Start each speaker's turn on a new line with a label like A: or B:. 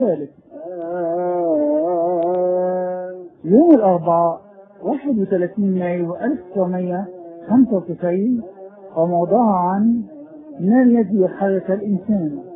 A: ثالث. يوم الأربعاء 31 مايو 1995 وموضوعها عن ما الذي يحرك الإنسان.